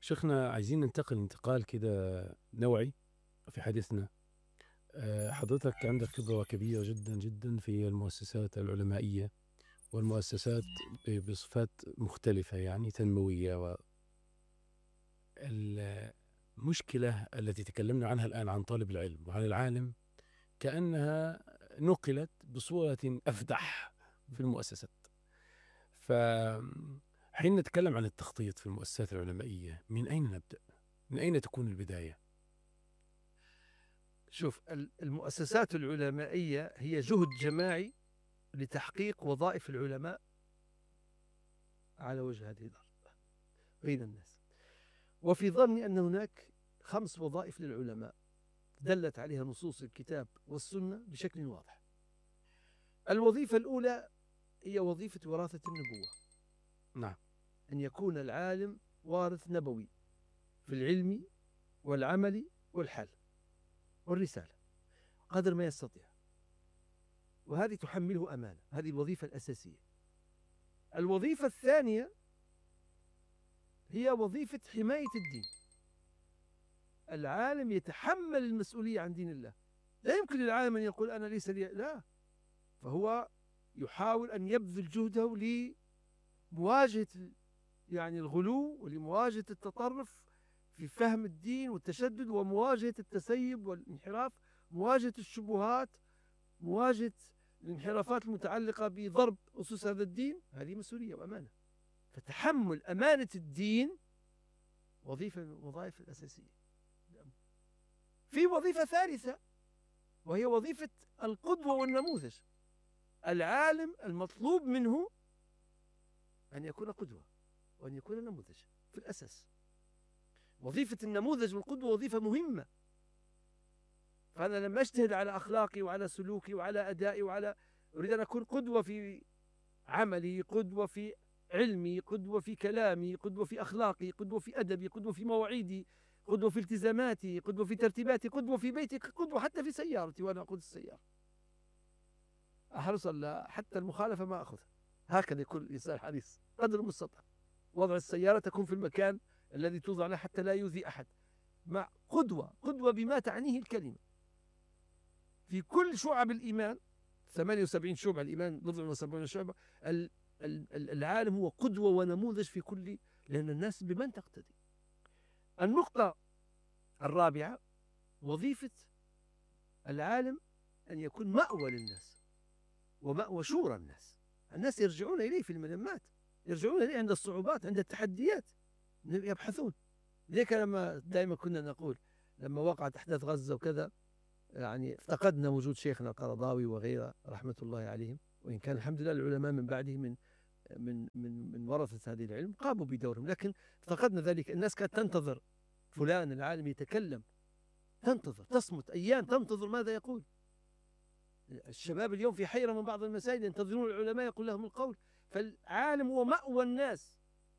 شيخنا عايزين ننتقل انتقال كده نوعي في حديثنا. حضرتك عندك خبرة كبيرة جدا جدا في المؤسسات العلمائية والمؤسسات بصفات مختلفة، يعني تنموية. والمشكلة التي تكلمنا عنها الآن عن طالب العلم وعن العالم كأنها نقلت بصورة أفدح في المؤسسات. فحين نتكلم عن التخطيط في المؤسسات العلمائية، من أين نبدأ؟ من أين تكون البداية؟ شوف، المؤسسات العلمائية هي جهد جماعي لتحقيق وظائف العلماء على وجه هذه الأرض بين الناس. وفي ظني أن هناك 5 وظائف للعلماء دلت عليها نصوص الكتاب والسنة بشكل واضح. الوظيفة الأولى هي وظيفة وراثة النبوة. نعم. أن يكون العالم وارث نبوي في العلم والعمل والحل والرسالة قدر ما يستطيع، وهذه تحمله أمانة. هذه الوظيفة الأساسية. الوظيفة الثانية هي وظيفة حماية الدين. العالم يتحمل المسؤولية عن دين الله. لا يمكن للعالم أن يقول أنا ليس لي، لا، فهو يحاول أن يبذل جهده لمواجهة الغلو، ولمواجهة التطرف في فهم الدين والتشدد، ومواجهة التسيب والانحراف، مواجهة الشبهات، مواجهة الانحرافات المتعلقة بضرب أسس هذا الدين. هذه مسؤولية وأمانة. فتحمل أمانة الدين وظيفة من الوظائف الأساسية. في وظيفة ثالثة، وهي وظيفة القدوة والنموذج. العالم المطلوب منه أن يكون قدوة وأن يكون نموذج في الأساس. وظيفة النموذج والقدوة وظيفة مهمة. فأنا لما أجتهد على أخلاقي وعلى سلوكي وعلى أدائي أريد أن أكون قدوة في عملي، قدوة في علمي، قدوة في كلامي، قدوة في أخلاقي، قدوة في أدبي، قدوة في مواعيدي، قدوة في التزاماتي، قدوة في ترتيباتي، قدوة في بيتي، قدوة حتى في سيارتي وأنا أقود السيارة. أحرص حتى المخالفة ما أخذها. هكذا يكون الإنسان حريص قدر المستطاع. وضع السيارة تكون في المكان الذي توضع له حتى لا يؤذي أحد. مع قدوة بما تعنيه الكلمة. في كل شعب الإيمان، 78 شعبة الإيمان، بضع وسبعون شعبة، العالم هو قدوة ونموذج في كل، لأن الناس بمن تقتدي. النقطة الرابعة، وظيفة العالم أن يكون مأوى للناس ومأوى شورى الناس. الناس يرجعون إليه في الملمات، يرجعون إليه عند الصعوبات، عند التحديات، يبحثون. لذلك لما دائما كنا نقول لما وقعت أحداث غزة وكذا، افتقدنا وجود شيخنا القرضاوي وغيره رحمة الله عليهم، وإن كان الحمد لله العلماء من بعده من ورثة هذه العلم قاموا بدورهم، لكن افتقدنا ذلك. الناس كانت تنتظر فلان العالم يتكلم، تنتظر، تصمت أيام تنتظر ماذا يقول. الشباب اليوم في حيرة من بعض المساجد ينتظرون العلماء يقول لهم القول. فالعالم هو مأوى الناس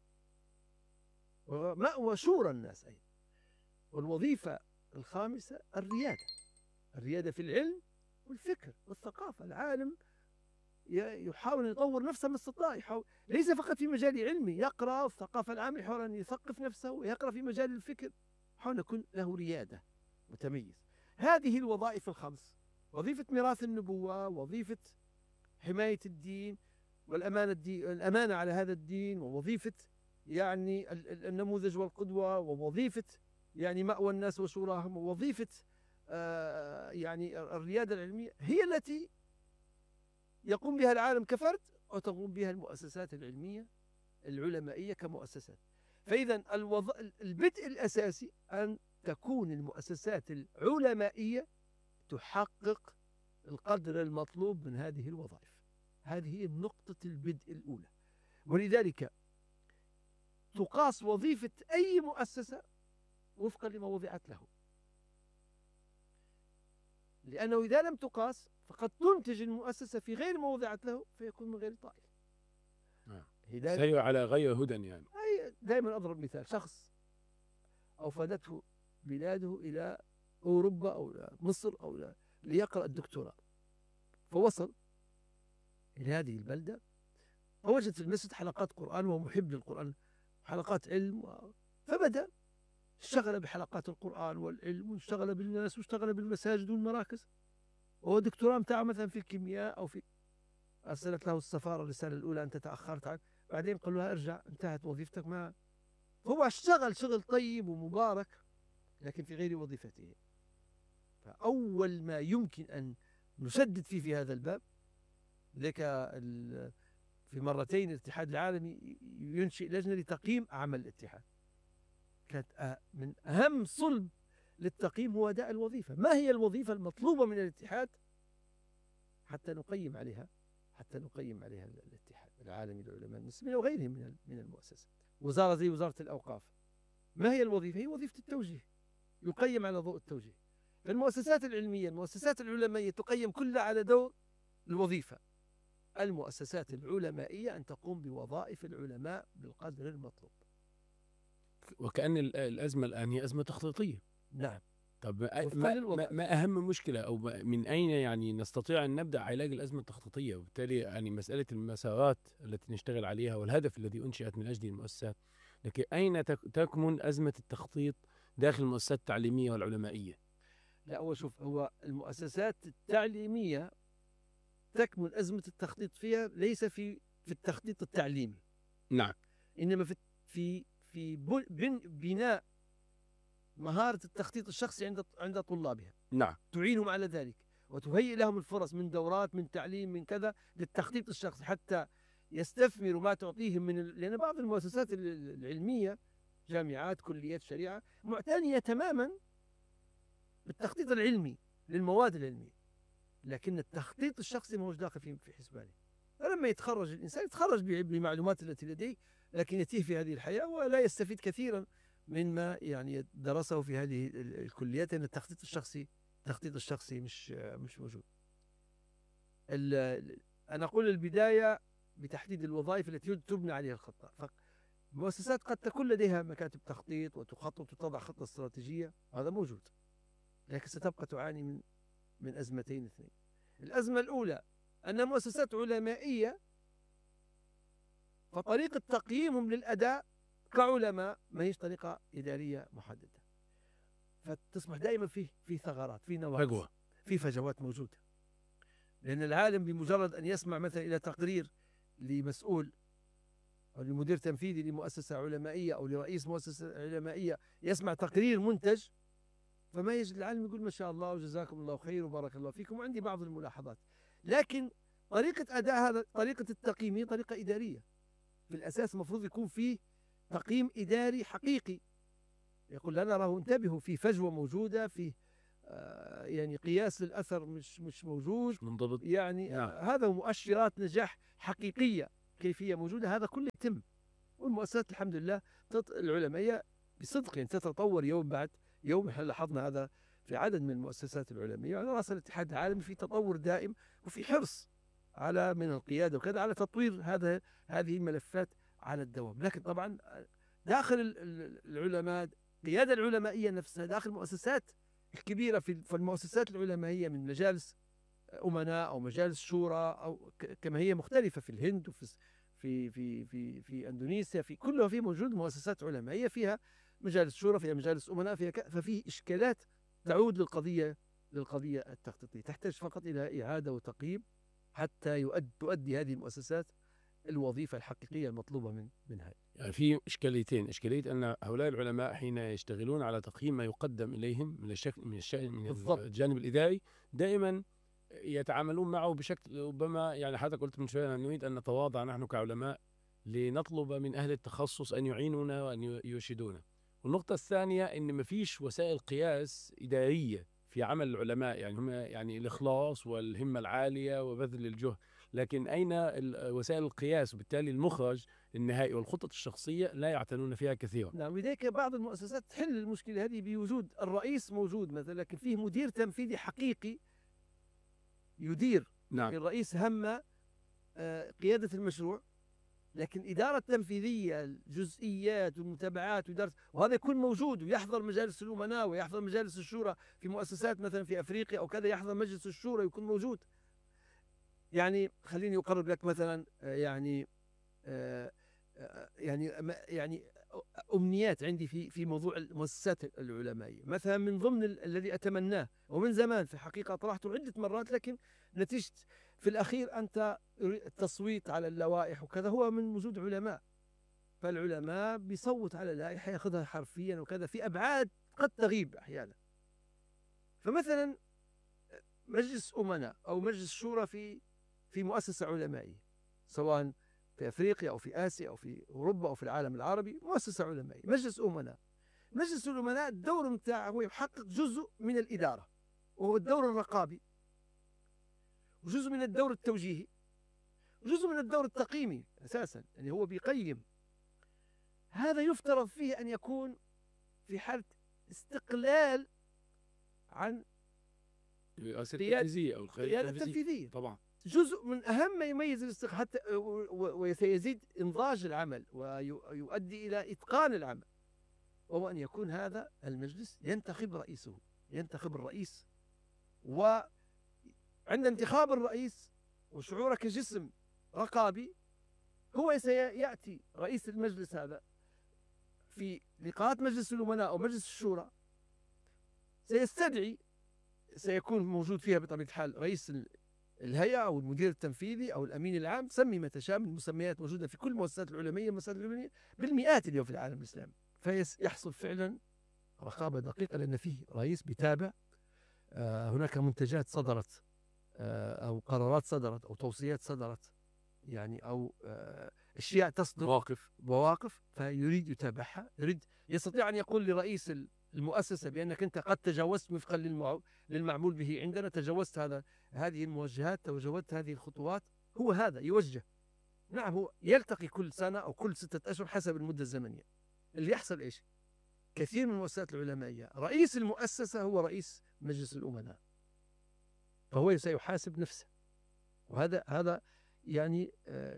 ومأوى شورى الناس أيضا. والوظيفة الخامسة الريادة في العلم والفكر والثقافة. العالم يحاول أن يطور نفسه ما استطاع، ليس فقط في مجال علمي، يقرأ الثقافة العامة، يحاول أن يثقف نفسه، ويقرأ في مجال الفكر، يحاول أن يكون له ريادة متميز. هذه الوظائف الخمس: وظيفة ميراث النبوة، وظيفة حماية الدين والأمانة، الأمانة على هذا الدين، ووظيفة النموذج والقدوة، ووظيفة مأوى الناس وشوراهم، ووظيفة الريادة العلمية، هي التي يقوم بها العالم كفرد، وتقوم بها المؤسسات العلمية العلمائية كمؤسسات. فإذا البدء الأساسي أن تكون المؤسسات العلمائية تحقق القدر المطلوب من هذه الوظائف. هذه هي نقطة البدء الأولى. ولذلك تقاس وظيفة أي مؤسسة وفقا لما وضعت له، لأنه إذا لم تقاس فقد تنتج المؤسسة في غير ما وضعت له، فيكون من غير طائل. سير على غير هدى. دائما أضرب مثال: شخص أوفدته بلاده إلى أوروبا أو مصر أو ليقرأ الدكتوراه، فوصل إلى هذه البلدة، ووجد في المسجد حلقات قرآن، وهو محب للقرآن، حلقات علم فبدأ اشتغل بحلقات القرآن والعلم، واشتغل بالناس، واشتغل بالمساجد والمراكز. وهو دكتوراه بتاعه مثلا في الكيمياء أو في، أرسلت له السفارة الرسالة الأولى أنت تأخرت عن، بعدين قالوا لها ارجع انتهت وظيفتك. ما هو اشتغل شغل طيب ومبارك لكن في غير وظيفته. فأول ما يمكن أن نسدد فيه في هذا الباب، لك في مرتين الاتحاد العالمي ينشئ لجنة لتقييم أعمال الاتحاد. كانت من أهم صلب للتقييم هو أداء الوظيفة. ما هي الوظيفة المطلوبة من الاتحاد حتى نقيم عليها الاتحاد العالمي للعلماء المسلمين وغيرهم من المؤسسات. وزارة زي وزارة الأوقاف، ما هي الوظيفة؟ هي وظيفة التوجيه، يقيم على ضوء التوجيه. فالمؤسسات العلمية، المؤسسات العلمائية تقيم كلها على ضوء الوظيفة. المؤسسات العلمائية أن تقوم بوظائف العلماء بالقدر المطلوب. وكأن الأزمة الآن هي أزمة تخطيطية. نعم. طب وفقا للوضع. ما أهم مشكلة أو من أين يعني نستطيع أن نبدأ علاج الأزمة التخطيطية؟ وبالتالي يعني مسألة المسارات التي نشتغل عليها والهدف الذي أنشئت من أجله المؤسسات، لكن أين تكمن أزمة التخطيط داخل المؤسسات التعليمية والعلمائية؟ لا، هو شوف، هو المؤسسات التعليمية تكمن أزمة التخطيط فيها ليس في التخطيط التعليمي. نعم. إنما في بناء مهارة التخطيط الشخصي عند طلابها. نعم. تعينهم على ذلك وتهيئ لهم الفرص من دورات، من تعليم، من كذا، للتخطيط الشخصي حتى يستثمروا ما تعطيهم لأن بعض المؤسسات العلمية، جامعات، كليات شريعة، معتنية تماما بالتخطيط العلمي للمواد العلمية، لكن التخطيط الشخصي ما هوش داخل في حسبانه. فلما يتخرج الإنسان يتخرج بالمعلومات التي لديه، لكن يتيه في هذه الحياة ولا يستفيد كثيرا مما يعني درسه في هذه الكليات، لأن التخطيط الشخصي مش موجود. أنا أقول البداية بتحديد الوظائف التي تبنى عليها الخطة. فالمؤسسات قد تكون لديها مكاتب تخطيط وتخطط وتضع خطة استراتيجية، هذا موجود، لكن ستبقى تعاني من أزمتين اثنين. الأزمة الأولى أن مؤسسات علمائية فطريقة تقييمهم للأداء كعلماء ما هيش طريقة إدارية محددة، فتصبح دائما في ثغرات، في نواقص، في فجوات موجودة. لأن العالم بمجرد أن يسمع مثلا إلى تقرير لمسؤول أو لمدير تنفيذي لمؤسسة علمائية أو لرئيس مؤسسة علمائية، يسمع تقرير منتج، فما يجد العالم يقول ما شاء الله وجزاكم الله خير وبارك الله فيكم، وعندي بعض الملاحظات. لكن طريقة أداء هذا، طريقة التقييم، هي طريقة إدارية في الأساس. المفروض يكون فيه تقييم إداري حقيقي، يقول لنا راه انتبهوا في فجوة موجودة، في يعني قياس للأثر مش موجود، منضبط يعني هذا مؤشرات نجاح حقيقية كيفية موجودة، هذا كله يتم. والمؤسسات الحمد لله العلمائية بصدق يعني تتطور يوم بعد يوم. احنا لاحظنا هذا في عدد من المؤسسات العلمية، وعلى رأس الاتحاد العالمي في تطور دائم وفي حرص على من القيادة وكذا على تطوير هذه الملفات على الدوام. لكن طبعا داخل العلماء، القيادة العلمائية نفسها داخل المؤسسات الكبيرة، في المؤسسات العلمائية من مجالس أمناء أو مجالس شورى أو كما هي مختلفة في الهند وفي في أندونيسيا، في كلها في موجود مؤسسات علمائية فيها مجالس شورى، فيها مجالس أمناء، ففي إشكالات تعود للقضية التخطيطية، تحتاج فقط إلى إعادة وتقييم حتى تؤدي هذه المؤسسات الوظيفة الحقيقية المطلوبة منها. يعني في إشكاليتين: إشكالية أن هؤلاء العلماء حين يشتغلون على تقييم ما يقدم إليهم من الجانب الإداري، دائما يتعاملون معه بشكل ربما، يعني حتى قلت من شوية نريد أن نتواضع نحن كعلماء لنطلب من أهل التخصص أن يعينونا وأن يرشدونا. والنقطة الثانية أن ما فيش وسائل قياس إدارية في عمل العلماء، يعني هم يعني الإخلاص والهمة العالية وبذل الجهد، لكن أين وسائل القياس؟ وبالتالي المخرج النهائي والخطط الشخصية لا يعتنون فيها كثيرا. نعم، لذلك بعض المؤسسات تحل المشكلة هذه بوجود الرئيس موجود مثلا، لكن فيه مدير تنفيذي حقيقي يدير. نعم. الرئيس هم قيادة المشروع، لكن إدارة تنفيذية، الجزئيات والمتابعات وهذا يكون موجود، ويحضر مجالس الأمناء ويحضر مجالس الشورى في مؤسسات مثلا في أفريقيا أو كذا، يحضر مجلس الشورى يكون موجود. يعني خليني أقرب لك مثلا، يعني أمنيات عندي في موضوع المؤسسات العلمائية. مثلا من ضمن الذي أتمناه ومن زمان في الحقيقة طرحته عدة مرات، لكن نتيجة في الأخير أنت التصويت على اللوائح وكذا هو من وجود علماء، فالعلماء بيصوت على لائحة يأخذها حرفيا وكذا في أبعاد قد تغيب أحيانا. فمثلا مجلس أمناء أو مجلس شورى في مؤسسة علمائية، سواء في أفريقيا أو في آسيا أو في أوروبا أو في العالم العربي، مؤسسة علمائية مجلس أمناء. مجلس الأمناء الدور متاعه هو يحقق جزء من الإدارة، وهو الدور الرقابي، وجزء من الدور التوجيهي، وجزء من الدور التقييمي أساسا، يعني هو بيقيم. هذا يفترض فيه أن يكون في حالة استقلال عن الرئاسة التنفيذية أو القيادة التنفيذية. طبعا جزء من أهم ما يميز الاستقلال حتى وسيزيد إنضاج العمل ويؤدي إلى إتقان العمل، وهو أن يكون هذا المجلس ينتخب رئيسه، ينتخب الرئيس. وعند انتخاب الرئيس وشعورك كجسم رقابي، هو سيأتي رئيس المجلس هذا في لقاءات مجلس الأمناء أو مجلس الشورى، سيستدعي، سيكون موجود فيها بطبيعة الحال رئيس الهيئة أو المدير التنفيذي أو الأمين العام، سمي ما تشاء من مسميات موجودة في كل المؤسسات العلمية، المؤسسات العلمية بالمئات اليوم في العالم الإسلامي. فيحصل فعلا رقابة دقيقة، لأن فيه رئيس بيتابع. هناك منتجات صدرت أو قرارات صدرت أو توصيات صدرت، يعني أو أشياء تصدر مواقف فيريد يتابعها، يستطيع أن يقول لرئيس المؤسسة بأنك أنت قد تجاوزت وفقا للمعمول به عندنا، تجاوزت هذه الموجهات، تجاوزت هذه الخطوات. هو هذا يوجه. نعم، هو يلتقي كل سنة أو كل 6 أشهر حسب المدة الزمنية. اللي يحصل إيش؟ كثير من المؤسسات العلمائية رئيس المؤسسة هو رئيس مجلس الأمناء، فهو سيحاسب نفسه. وهذا يعني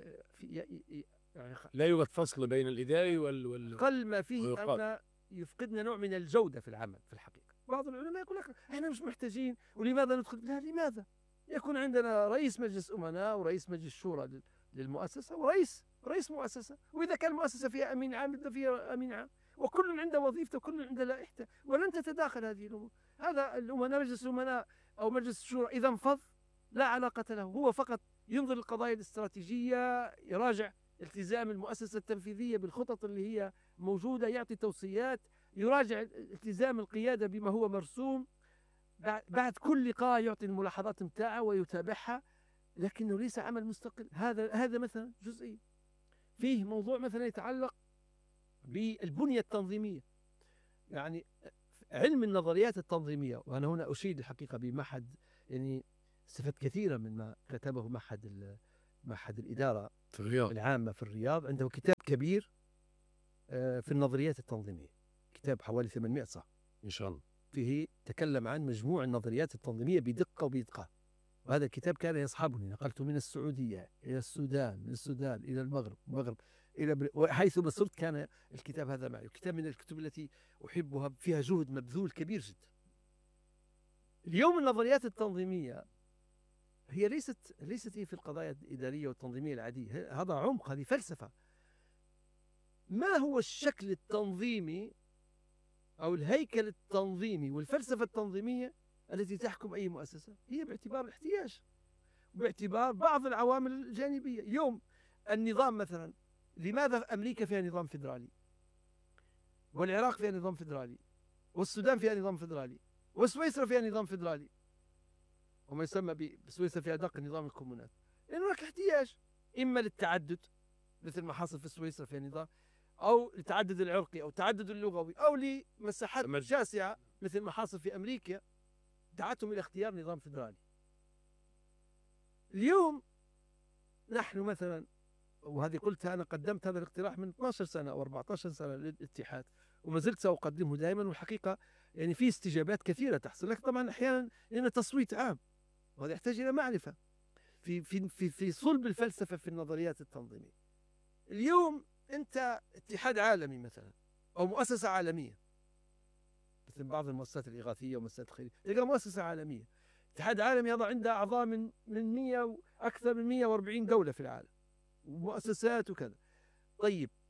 لا يوجد فصل بين الإداري قل ما فيه أن يفقدنا نوع من الجودة في العمل في الحقيقة. بعض العلماء يقول لك احنا مش محتاجين، ولماذا ندخل؟ لا، لماذا؟ يكون عندنا رئيس مجلس أمناء ورئيس مجلس شورى للمؤسسة ورئيس مؤسسة، وإذا كان المؤسسة فيها أمين عام يبقى فيها أمين عام، وكل عنده وظيفته وكل عنده لائحته، ولن تتداخل هذه الأمور. هذا الأمناء، مجلس الأمناء أو مجلس الشورى إذا انفض لا علاقة له، هو فقط ينظر للقضايا الاستراتيجية، يراجع التزام المؤسسة التنفيذية بالخطط اللي هي موجودة، يعطي توصيات، يراجع التزام القيادة بما هو مرسوم، بعد كل لقاء يعطي الملاحظات متاعه ويتابعها، لكنه ليس عمل مستقل. هذا مثلا جزئي. فيه موضوع مثلا يتعلق بالبنية التنظيمية، يعني علم النظريات التنظيمية. وأنا هنا أشيد الحقيقة بمعهد، يعني استفدت كثيرا من ما كتبه معهد الإدارة في الرياض العامة في الرياض. عنده كتاب كبير في النظريات التنظيمية، كتاب حوالي 800 صفحة إن شاء الله، فيه تكلم عن مجموع النظريات التنظيمية بدقة وبإتقان. وهذا الكتاب كان يصحبني، نقلته من السعودية إلى السودان، من السودان إلى المغرب إلى حيث ما صرت كان الكتاب هذا معي. كتاب من الكتب التي أحبها، فيها جهد مبذول كبير جدا. اليوم النظريات التنظيمية هي ليست هي في القضايا الإدارية والتنظيمية العادية، هذا عمق، هذه فلسفة. ما هو الشكل التنظيمي أو الهيكل التنظيمي والفلسفة التنظيمية التي تحكم أي مؤسسة؟ هي باعتبار الاحتياج وباعتبار بعض العوامل الجانبية. اليوم النظام مثلا، لماذا أمريكا فيها نظام فيدرالي، والعراق فيها نظام فيدرالي، والسودان فيها نظام فيدرالي، وسويسرا فيها نظام فيدرالي، وما يسمى بسويسرا فيها أدق نظام الكومونات؟ لأن هناك احتياج إما للتعدد مثل ما حصل في سويسرا فيها نظام، أو للتعدد العرقي أو التعدد اللغوي، أو لمساحات شاسعة مثل ما حصل في أمريكا دعتهم إلى اختيار نظام فيدرالي. اليوم نحن مثلا، وهذه قلتها، أنا قدمت هذا الاقتراح من 12 سنة أو 14 سنة للاتحاد، وما زلت سأقدمه دائما، والحقيقة يعني في استجابات كثيرة تحصل، لكن طبعا أحيانا لأن تصويت عام، وهذا يحتاج إلى معرفة في صلب الفلسفة في النظريات التنظيمية. اليوم أنت اتحاد عالمي مثلا أو مؤسسة عالمية، مثل بعض المؤسسات الإغاثية ومؤسسات الخيرية، تلقى مؤسسة عالمية، اتحاد عالمي هذا عنده أعضاء من 100 أكثر من 140 دولة في العالم، ومؤسسات وكذا. طيب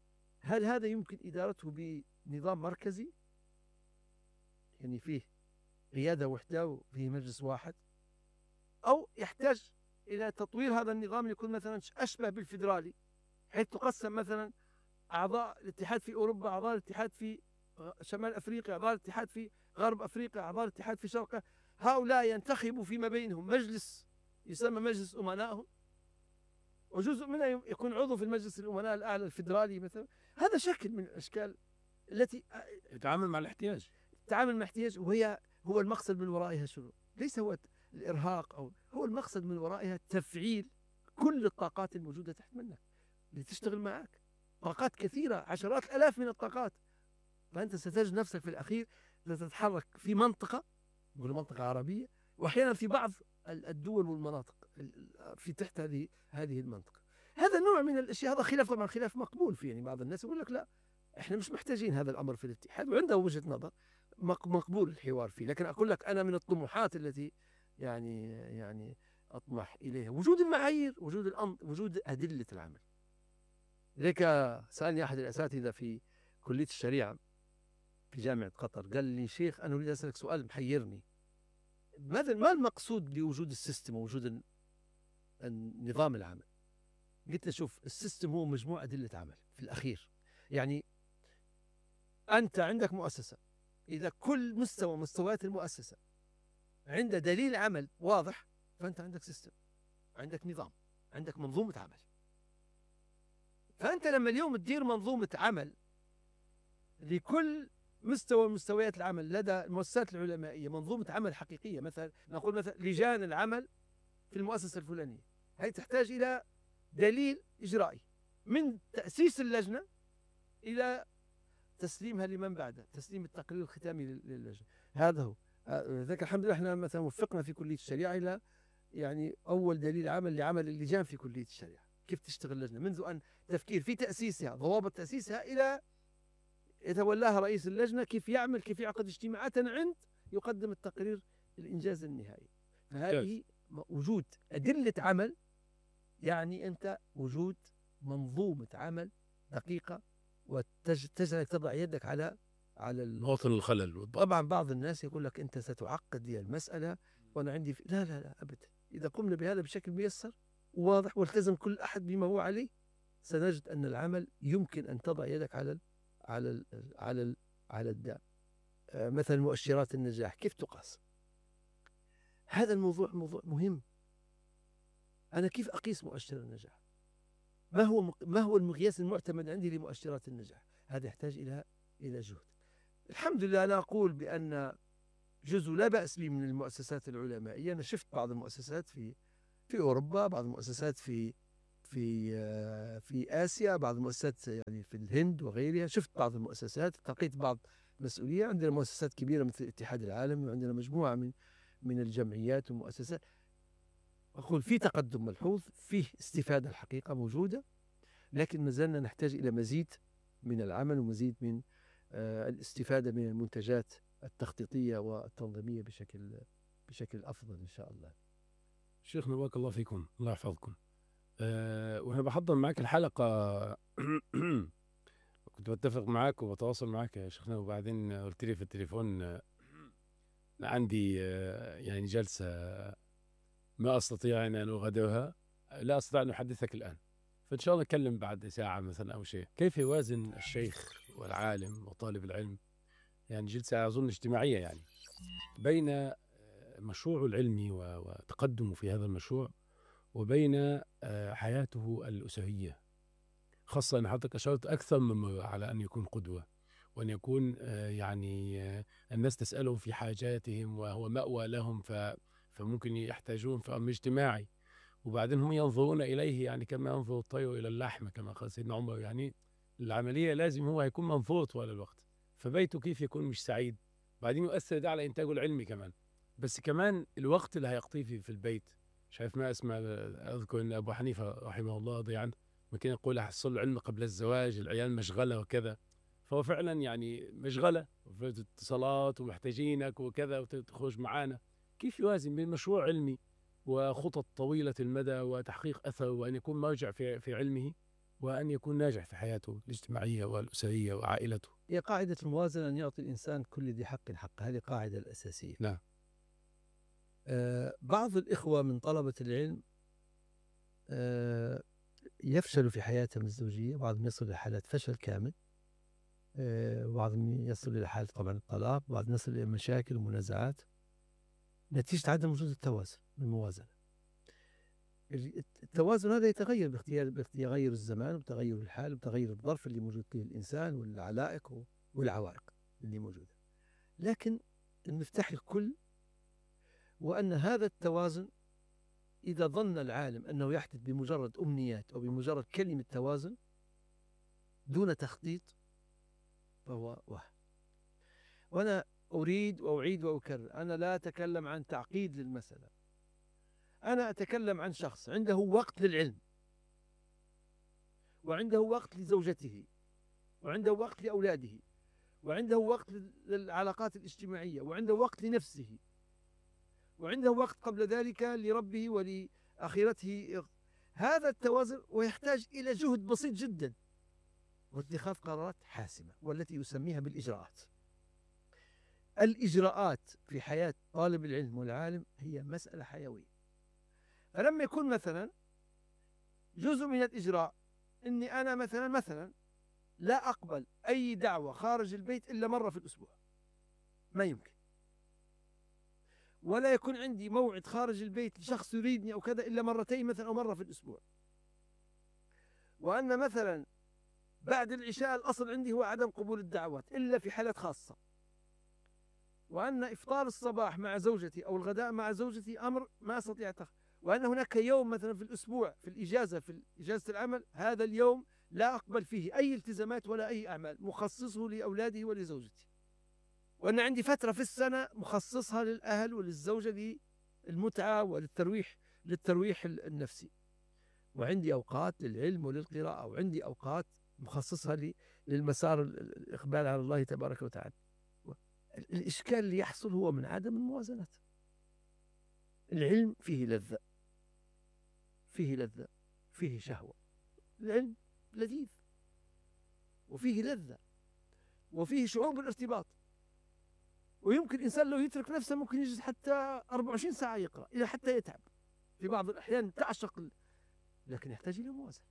هل هذا يمكن إدارته بنظام مركزي، يعني فيه قيادة وحدة وفيه مجلس واحد، أو يحتاج إلى تطوير هذا النظام يكون مثلا أشبه بالفيدرالي، حيث تقسم مثلا أعضاء الاتحاد في أوروبا، أعضاء الاتحاد في شمال أفريقيا، أعضاء الاتحاد في غرب أفريقيا، أعضاء الاتحاد في شرق، هؤلاء ينتخبوا فيما بينهم مجلس يسمى مجلس أمنائهم، وجزء منها يكون عضو في المجلس الأمناء الأعلى الفيدرالي مثلا. هذا شكل من الأشكال التي يتعامل مع الاحتياج. تعامل مع احتياج، هو المقصد من ورائها شنو؟ ليس هو الإرهاق، أو هو المقصد من ورائها تفعيل كل الطاقات الموجودة تحت منك لتشتغل معك. طاقات كثيرة، عشرات الآلاف من الطاقات، فأنت ستجد نفسك في الأخير تتحرك في منطقة، نقول منطقة عربية، وأحيانا في بعض الدول والمناطق في تحت هذه المنطقة. هذا نوع من الأشياء، هذا خلاف طبعا، خلاف مقبول فيه، يعني بعض الناس يقول لك لا، احنا مش محتاجين هذا الأمر في الاتحاد، وعنده وجهة نظر مقبول الحوار فيه. لكن أقول لك أنا من الطموحات التي يعني أطمح إليها وجود المعايير، وجود أدلة العمل. لذلك سألني أحد الأساتذة في كلية الشريعة في جامعة قطر، قال لي شيخ أنا أريد أسألك سؤال محيرني، ما المقصود بوجود السيستم ووجود النظام العمل؟ قلت له شوف، السيستم هو مجموعة أدلة عمل في الأخير. يعني أنت عندك مؤسسة، إذا كل مستويات المؤسسة عند دليل عمل واضح، فأنت عندك سيستم، عندك نظام، عندك منظومة عمل. فأنت لما اليوم تدير منظومة عمل لكل مستوى من مستويات العمل لدى المؤسسات العلمائية، منظومة عمل حقيقية، مثلا نقول مثلا لجان العمل في المؤسسة الفلانية، هي تحتاج إلى دليل إجرائي من تأسيس اللجنة إلى تسليمها لمن بعده، تسليم التقرير الختامي للجنة. هذا هو. ذاك الحمد لله احنا مثلا وفقنا في كلية الشريعة إلى يعني أول دليل عمل لعمل اللجان في كلية الشريعة، كيف تشتغل اللجنة منذ أن تفكير في تأسيسها، ضوابط تأسيسها، إلى يتولاها رئيس اللجنة، كيف يعمل، كيف يعقد اجتماعات عند يقدم التقرير الإنجاز النهائي. فهذه وجود أدلة عمل، يعني أنت وجود منظومة عمل دقيقة، وتجعلك تضع يدك على مواطن الخلل. طبعا بعض الناس يقول لك أنت ستعقد لي المسألة وأنا عندي لا لا لا أبدا. إذا قمنا بهذا بشكل ميسر وواضح والتزم كل أحد بما هو عليه، سنجد أن العمل يمكن أن تضع يدك على الداء. مثلا مؤشرات النجاح كيف تقاس؟ هذا الموضوع موضوع مهم. أنا كيف أقيس مؤشر النجاح؟ ما هو المقياس المعتمد عندي لمؤشرات النجاح؟ هذا يحتاج إلى جهد. الحمد لله أنا أقول بأن جزء لا بأس به من المؤسسات العلمائية. أنا شفت بعض المؤسسات في أوروبا، بعض المؤسسات في آسيا، بعض المؤسسات يعني في الهند وغيرها. شفت بعض المؤسسات، التقيت بعض مسؤولية. عندنا مؤسسات كبيرة مثل الاتحاد العالمي، وعندنا مجموعة من الجمعيات والمؤسسات. أقول في تقدم ملحوظ، فيه استفادة الحقيقة موجودة، لكن ما زلنا نحتاج إلى مزيد من العمل ومزيد من الاستفادة من المنتجات التخطيطية والتنظيمية بشكل أفضل إن شاء الله. شيخنا بارك الله فيكم، الله يحفظكم. وأنا بحضر معاك الحلقة كنت بتفق معاك وبتواصل معاك يا شيخنا، وبعدين قلت لي في التليفون عندي يعني جلسة ما أستطيع أن أغادرها، لا أستطيع أن أحدثك الآن، فإن شاء الله نتكلم بعد ساعة مثلا أو شيء. كيف يوازن الشيخ والعالم وطالب العلم، يعني جلسة أظن اجتماعية، يعني بين مشروعه العلمي وتقدمه في هذا المشروع وبين حياته الأسرية، خاصة أن حضرتك أشرت أكثر من مرة على أن يكون قدوة، وأن يكون يعني الناس تسألهم في حاجاتهم وهو مأوى لهم، فممكن يحتاجون في أمر اجتماعي، وبعدين هم ينظرون إليه يعني كما ينظر الطير إلى اللحم كما قال سيدنا عمر. يعني العملية لازم هو يكون منظور طوال الوقت، فبيته كيف يكون مش سعيد، بعدين يؤثر ده على إنتاجه العلمي كمان، بس كمان الوقت اللي هيقضيه في البيت. شايف ما اسمع، أذكر أن أبو حنيفة رحمه الله رضي عنه ممكن يقول حصل العلم قبل الزواج، العيال مشغلة وكذا، فهو فعلا يعني مشغلة في اتصالات ومحتاجينك وكذا وتخرج معانا. كيف يوازن بين مشروع علمي وخطط طويلة المدى وتحقيق أثر وأن يكون مرجع في علمه، وأن يكون ناجح في حياته الاجتماعية والأسرية وعائلته. هي قاعدة الموازنة، أن يعطي الإنسان كل ذي حق حقه، هذه القاعدة الأساسية. نعم. بعض الإخوة من طلبة العلم يفشلوا في حياتهم الزوجية، بعضهم يصل إلى حالات فشل كامل، بعضهم يصل إلى حالة طبعا الطلاق، بعضهم يصل إلى مشاكل ومنازعات نتيجة عدم وجود التوازن والموازنة. التوازن هذا يتغير بتغير الزمان وبتغير الحال وبتغير الظرف اللي موجود فيه الإنسان والعلائق والعوائق اللي موجودة، لكن المفتاح الكل وأن هذا التوازن إذا ظن العالم أنه يحدث بمجرد أمنيات أو بمجرد كلمة توازن دون تخطيط فهو وهم. وأنا أريد وأعيد وأكرر، أنا لا أتكلم عن تعقيد للمسألة، أنا أتكلم عن شخص عنده وقت للعلم، وعنده وقت لزوجته، وعنده وقت لأولاده، وعنده وقت للعلاقات الاجتماعية، وعنده وقت لنفسه، وعنده وقت قبل ذلك لربه ولآخرته. هذا التوازن ويحتاج إلى جهد بسيط جدا واتخاذ قرارات حاسمة، والتي يسميها بالإجراءات. الإجراءات في حياة طالب العلم والعالم هي مسألة حيوية. فلما يكون مثلا جزء من الإجراء أني أنا مثلا لا أقبل أي دعوة خارج البيت إلا مرة في الأسبوع، ما يمكن، ولا يكون عندي موعد خارج البيت لشخص يريدني أو كذا إلا مرتين مثلا أو مرة في الأسبوع، وأن مثلا بعد العشاء الأصل عندي هو عدم قبول الدعوات إلا في حالات خاصة، وأن إفطار الصباح مع زوجتي أو الغداء مع زوجتي أمر ما أستطيع وأن هناك يوم مثلا في الأسبوع في الإجازة، في إجازة العمل، هذا اليوم لا أقبل فيه أي التزامات ولا أي أعمال، مخصصه لأولادي ولزوجتي، وأن عندي فترة في السنة مخصصها للأهل وللزوجة للمتعة للترويح النفسي، وعندي أوقات للعلم وللقراءة، وعندي أوقات مخصصها للمسار الإقبال على الله تبارك وتعالى. الإشكال اللي يحصل هو من عدم الموازنة. العلم فيه لذة، فيه شهوة، العلم لذيذ وفيه لذة وفيه شعور بالارتباط، ويمكن الإنسان لو يترك نفسه ممكن يجلس حتى 24 ساعة يقرأ إلى حتى يتعب، في بعض الأحيان تعشق، لكن يحتاج إلى موازنة.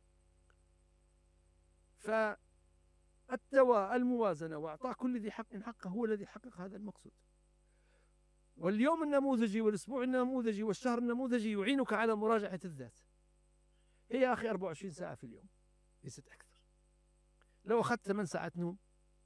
الموازنة وإعطاء كل ذي حق حقه هو الذي يحقق هذا المقصود. واليوم النموذجي والأسبوع النموذجي والشهر النموذجي يعينك على مراجعة الذات. هي يا أخي 24 ساعة في اليوم ليست أكثر. لو أخذت 8 ساعات نوم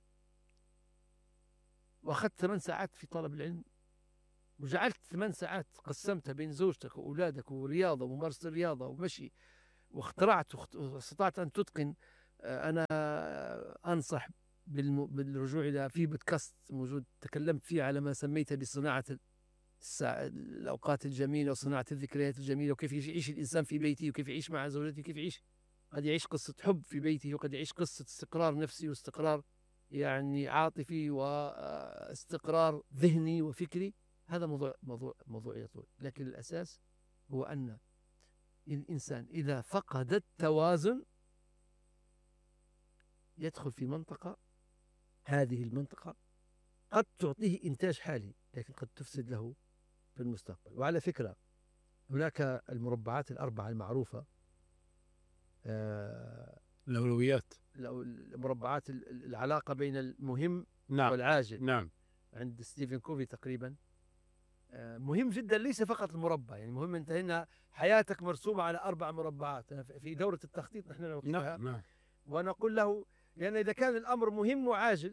وأخذت 8 ساعات في طلب العلم وجعلت 8 ساعات قسمتها بين زوجتك وأولادك ورياضة وممارسة الرياضة ومشي واستطعت أن تتقن، أنا أنصح بالرجوع إلى في بودكاست موجود تكلمت فيه على ما سميته بصناعة الأوقات الجميلة وصناعة الذكريات الجميلة، وكيف يعيش الإنسان في بيته وكيف يعيش مع زوجته، كيف يعيش، قد يعيش قصة حب في بيته وقد يعيش قصة استقرار نفسي واستقرار يعني عاطفي واستقرار ذهني وفكري. هذا موضوع يطول، لكن الأساس هو أن الإنسان إذا فقد التوازن يدخل في منطقة، هذه المنطقة قد تعطيه إنتاج حالي لكن قد تفسد له في المستقبل. وعلى فكرة هناك المربعات الأربعة المعروفة، الأولويات، المربعات العلاقة بين المهم نعم والعاجل، نعم، عند ستيفن كوفي تقريبا. مهم جدا ليس فقط المربع، يعني مهم أنت هنا حياتك مرسومة على 4 مربعات. في دورة التخطيط نحن نوقفها نعم. ونقول له، لأن إذا كان الأمر مهم وعاجل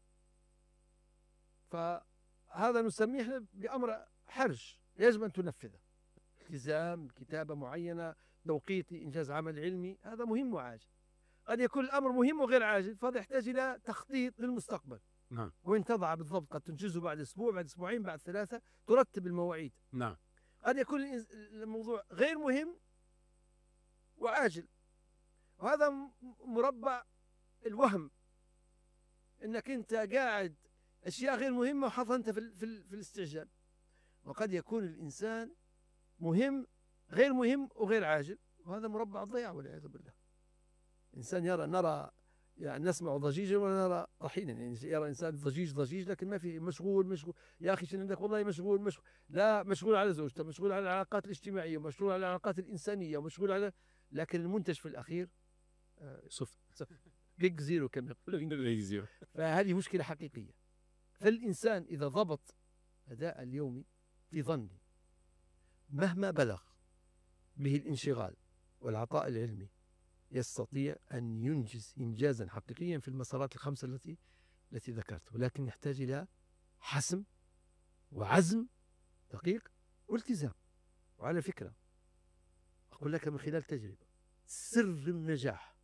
فهذا نسميه بأمر حرج يجب أن تنفذه، التزام، كتابة معينة، توقيت إنجاز عمل علمي، هذا مهم وعاجل. قد يكون الأمر مهم وغير عاجل، فهذا يحتاج إلى تخطيط للمستقبل. نعم. وين تضع بالضبط، قد تنجزه بعد أسبوع، بعد أسبوعين، بعد 3، ترتب المواعيد. نعم. قد يكون الموضوع غير مهم وعاجل، وهذا مربع الوهم، انك انت قاعد اشياء غير مهمه وحاطها انت في الاستعجال. وقد يكون الانسان مهم غير مهم وغير عاجل، وهذا مربع الضياع والعياذ بالله. إنسان نرى يعني نسمع ضجيجا ونرى طحينا، يعني يرى إنسان ضجيج لكن ما في مشغول. يا أخي شنو عندك؟ والله مشغول. لا، مشغول على زوجته، مشغول على العلاقات الاجتماعية، مشغول على العلاقات الإنسانية، مشغول على، لكن المنتج في الأخير صفر. بيج زيرو كما يقولون الإنجليزيين. فهذه مشكلة حقيقية. فالإنسان إذا ضبط أداء اليومي في ظني مهما بلغ به الانشغال والعطاء العلمي يستطيع أن ينجز إنجازا حقيقيا في المسارات الخمسة التي ذكرت، ولكن يحتاج إلى حسم وعزم دقيق والتزام. وعلى فكرة أقول لك من خلال تجربة، سر النجاح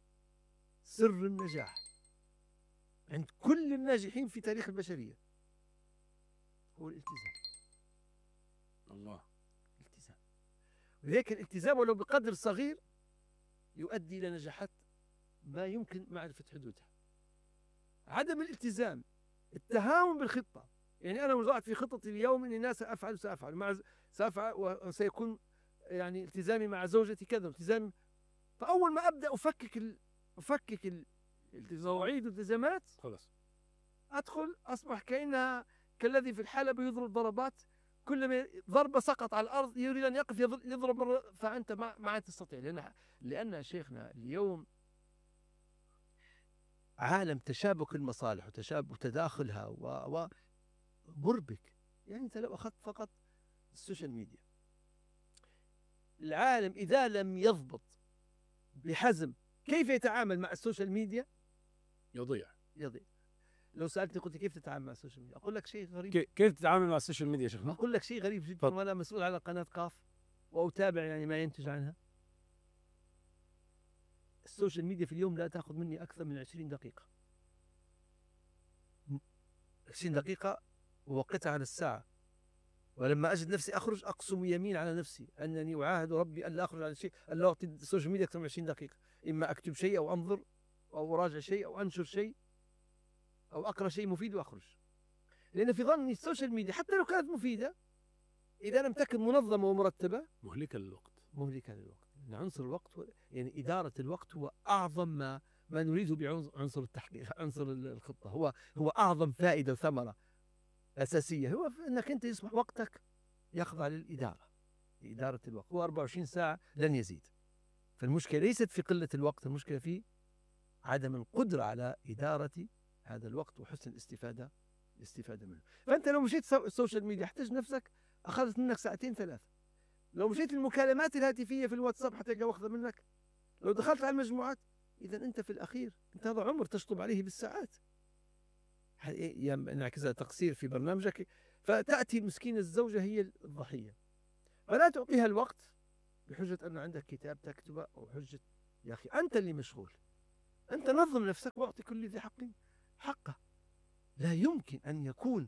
عند كل الناجحين في تاريخ البشرية هو الالتزام. الله. الالتزام. ولذلك الالتزام ولو بقدر صغير يؤدي إلى نجاحات ما يمكن معرفة حدودها. عدم الالتزام، التهاون بالخطة، يعني أنا وضعت في خطتي اليوم أني أنا سأفعل وسيكون يعني التزامي مع زوجتي كذا، التزام. فأول ما أبدأ أفكك مواعيد والالتزامات، خلاص أدخل أصبح كالذي في الحلبة يضرب ضربات، كلما ضربة سقط على الأرض يريد أن يقف يضرب مرة، فأنت ما تستطيع. لأن شيخنا اليوم عالم تشابك المصالح وتشابك تداخلها ومربك. يعني أنت لو أخذت فقط السوشيال ميديا، العالم إذا لم يضبط بحزم كيف يتعامل مع السوشيال ميديا يضيع. لو سألتني قلت كيف تتعامل مع السوشيال ميديا، أقول لك شيء غريب. كيف تتعامل مع السوشيال ميديا يا شيخنا؟ أقول لك شيء غريب جدا، وأنا مسؤول على قناة قاف وأتابع يعني ما ينتج عنها. السوشيال ميديا في اليوم لا تأخذ مني أكثر من 20 دقيقة. 20 دقيقة ووقتها على الساعة، ولما أجد نفسي أخرج أقسم يمين على نفسي أنني أعاهد ربي أن لا أخرج على شيء، أن لا أعطي السوشيال ميديا أكثر من 20 دقيقة. إما أكتب شيء أو أنظر أو أراجع شيء أو أنشر شيء أو أقرأ شيء مفيد وأخرج. لأن في ظني السوشيال ميديا حتى لو كانت مفيدة إذا لم تكن منظمة ومرتبة مهلكة للوقت. لأن عنصر الوقت يعني إدارة الوقت هو أعظم ما نريده بعنصر التحقيق، عنصر الخطة هو أعظم فائدة وثمرة أساسية، هو أنك أنت يصبح وقتك يخضع لإدارة الوقت. هو 24 ساعة لن يزيد. فالمشكلة ليست في قلة الوقت، المشكلة في عدم القدرة على إدارة هذا الوقت وحسن الاستفادة منه. فأنت لو مشيت السوشيال ميديا احتاج نفسك أخذت منك ساعتين 3. لو مشيت المكالمات الهاتفية في الواتساب حتلقى واخذة منك. لو دخلت على المجموعات، إذا أنت في الأخير أنت هذا عمر تشطب عليه بالساعات، انعكس تقصير في برنامجك. فتأتي مسكين الزوجة هي الضحية، فلا تعطيها الوقت بحجة أن عندك كتاب تكتبه، أو حجة يا أخي أنت اللي مشغول، أنت نظم نفسك واعطي كل ذي حق حقه. لا يمكن أن تكون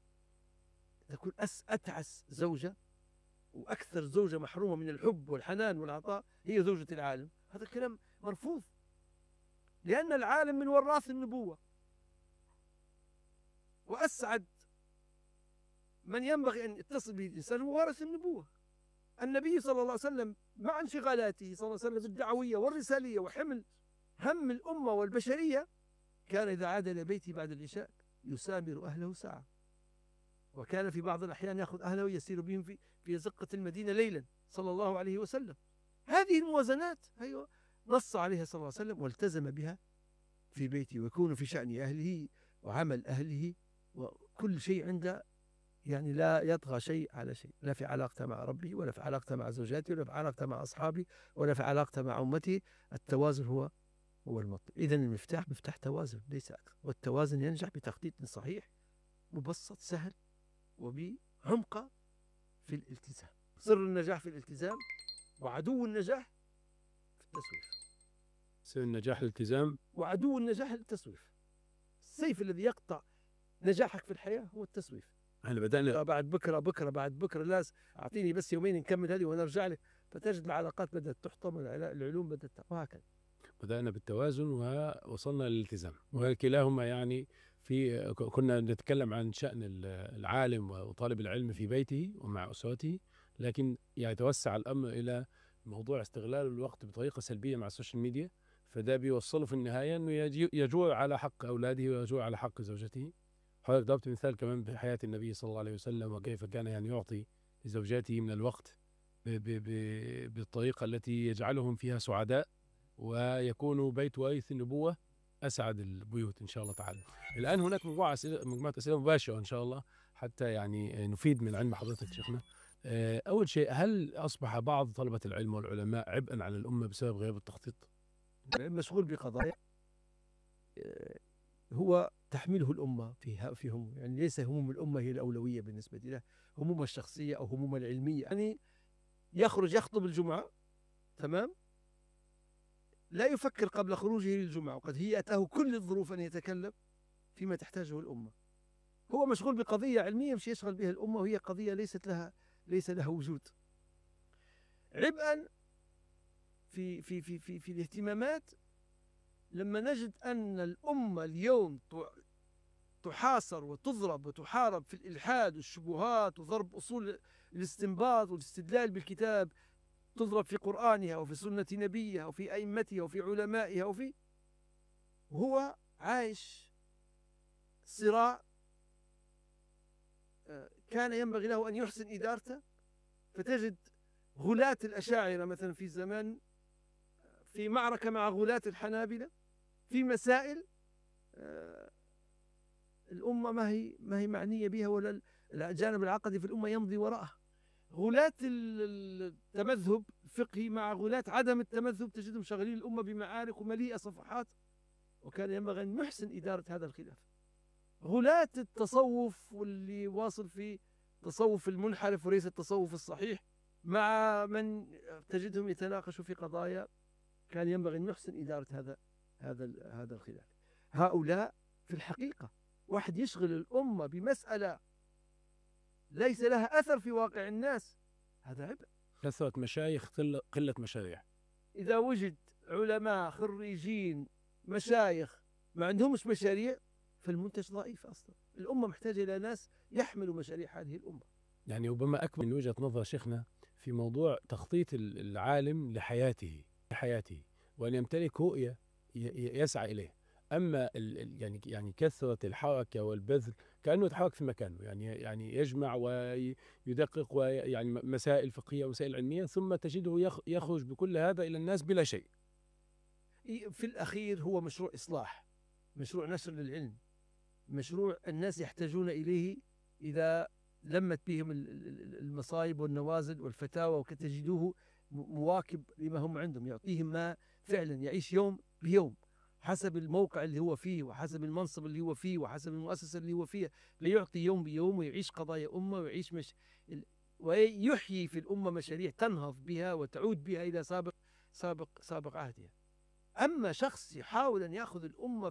أتعس زوجة وأكثر زوجة محرومة من الحب والحنان والعطاء هي زوجة العالم. هذا الكلام مرفوض، لأن العالم من وراث النبوة، وأسعد من ينبغي أن يتصل به الإنسان هو وارث النبوة. النبي صلى الله عليه وسلم مع انشغالاته صلى الله عليه وسلم الدعوية والرسالية وحمل هم الأمة والبشرية، كان إذا عاد إلى بيته بعد العشاء يسامر أهله ساعة، وكان في بعض الأحيان يأخذ أهله يسير بهم في زقة المدينة ليلا صلى الله عليه وسلم. هذه الموازنات نص عليها صلى الله عليه وسلم والتزم بها في بيته، ويكون في شأن أهله وعمل أهله وكل شيء عنده، يعني لا يطغى شيء على شيء، لا في علاقته مع ربه ولا في علاقته مع زوجاته ولا في علاقته مع أصحابه ولا في علاقته مع أمته. التوازن هو المطلوب. إذن المفتاح مفتاح توازن ليس أكثر، والتوازن ينجح بتخطيط صحيح مبسط سهل وبعمق في الالتزام. سر النجاح في الالتزام، وعدو النجاح في التسويف. سر النجاح الالتزام، وعدو النجاح التسويف. السيف الذي يقطع نجاحك في الحياة هو التسويف. احنا بدأنا بعد بكرة لاز أعطيني بس يومين نكمل هذه ونرجع لك، فتجد العلاقات بدأت تحطم، العلوم بدأت وهكذا. بدأنا بالتوازن ووصلنا للالتزام، وكلاهما يعني كنا نتكلم عن شأن العالم وطالب العلم في بيته ومع أسرته، لكن يتوسع الأمر إلى موضوع استغلال الوقت بطريقة سلبية مع السوشيال ميديا. فده بيوصله في النهاية إنه يجوع على حق أولاده ويجوع على حق زوجته. حضرتك ضربت مثال كمان بحياة النبي صلى الله عليه وسلم، وكيف كان يعني يعطي لزوجاته من الوقت بالطريقة التي يجعلهم فيها سعداء، ويكون بيت وارث النبوة أسعد البيوت إن شاء الله تعالى. الآن هناك مجموعة أسئلة مباشرة إن شاء الله، حتى يعني نفيد من علم حضرتك شيخنا. أول شيء، هل أصبح بعض طلبة العلم والعلماء عبئا على الأمة بسبب غياب التخطيط؟ مشغول بقضايا هو تحمله الأمة في هموم، يعني ليس هموم الأمة هي الأولوية بالنسبة له، همومها الشخصية أو همومها العلمية. يعني يخرج يخطب الجمعة، تمام، لا يفكر قبل خروجه للجمعة وقد هيأته كل الظروف أن يتكلم فيما تحتاجه الأمة. هو مشغول بقضية علمية مش يشغل بها الأمة، وهي قضية ليس لها وجود. عبئا في الاهتمامات، لما نجد أن الأمة اليوم تحاصر وتضرب وتحارب في الإلحاد والشبهات وضرب أصول الاستنباط والاستدلال بالكتاب، تضرب في قرآنها وفي سنة نبيها وفي أئمتها وفي علمائها وهو عايش صراع كان ينبغي له أن يحسن إدارته. فتجد غلاة الأشاعرة مثلا في زمان في معركة مع غلاة الحنابلة في مسائل الأمة ما هي معنية بها، ولا الجانب العقدي في الأمة يمضي وراءها. غلاة التمذهب الفقهي مع غلاة عدم التمذهب تجدهم شغالين الأمة بمعارك ومليئة صفحات، وكان ينبغي أن يحسن إدارة هذا الخلاف. غلاة التصوف واللي واصل في تصوف المنحرف وليس التصوف الصحيح، مع من تجدهم يتناقشوا في قضايا، كان ينبغي أن يحسن إدارة هذا الخلاف. هؤلاء في الحقيقة واحد يشغل الأمة بمسألة ليس لها أثر في واقع الناس، هذا عبء. كثرة مشايخ، قلة مشاريع. إذا وجد علماء خريجين مشايخ ما عندهمش مشاريع، فالمنتج ضعيف أصلا. الأمة محتاجة إلى ناس يحملوا مشاريع هذه الأمة. يعني ربما أكبر من وجهة نظر شيخنا في موضوع تخطيط العالم لحياته وأن يمتلك رؤية يسعى إليه. أما يعني كثرة الحركة والبذل كأنه يتحرك في مكانه، يعني يجمع ويدقق ويعني مسائل فقهية ومسائل علمية، ثم تجده يخرج بكل هذا إلى الناس بلا شيء. في الأخير هو مشروع إصلاح، مشروع نشر للعلم، مشروع الناس يحتاجون إليه إذا لمت بهم المصايب والنوازل والفتاوى، وتجدوه مواكب لما هم عندهم، يعطيهم ما فعلا يعيش يوم بيوم حسب الموقع اللي هو فيه وحسب المنصب اللي هو فيه وحسب المؤسسة اللي هو فيها، ليعطي يوم بيوم ويعيش قضايا أمة ويعيش ويحيي في الأمة مشاريع تنهض بها وتعود بها إلى سابق عهدها. أما شخص يحاول أن يأخذ الأمة